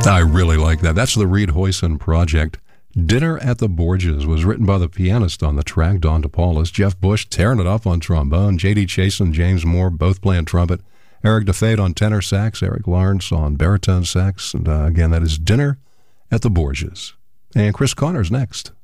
I really like that. That's the Reed Hoyson Project. Dinner at the Borgias was written by the pianist on the track, Don DePaulis. Jeff Bush tearing it up on trombone. J.D. Chasen, James Moore both playing trumpet. Eric DeFade on tenor sax. Eric Lawrence on baritone sax. And again, that is Dinner at the Borgias. And Chris Connor's next.